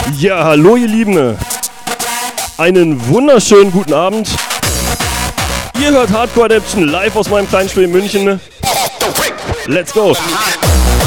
Ja, hallo ihr Lieben. Einen wunderschönen guten Abend. Ihr hört Hardcore Adaption live aus meinem kleinen Studio in München. Let's go.